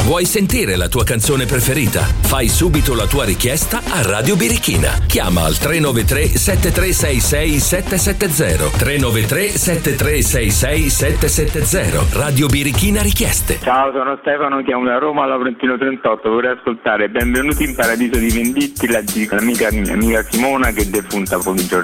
Vuoi sentire la tua canzone preferita? Fai subito la tua richiesta a Radio Birichina. Chiama al 393 7366 770. 393 7366 770. Radio Birichina Richieste. Ciao, sono Stefano, chiamo da Roma, Laurentino 38. Vorrei ascoltare Benvenuti in Paradiso di Venditti, l'amica Simona che è defunta pochi giorni